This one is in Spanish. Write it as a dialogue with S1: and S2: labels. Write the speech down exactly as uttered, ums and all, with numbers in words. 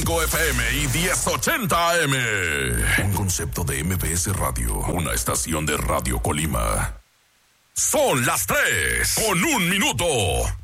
S1: cinco F M y diez ochenta A M. Un concepto de M B S Radio, una estación de Radio Colima. Son las tres con un minuto.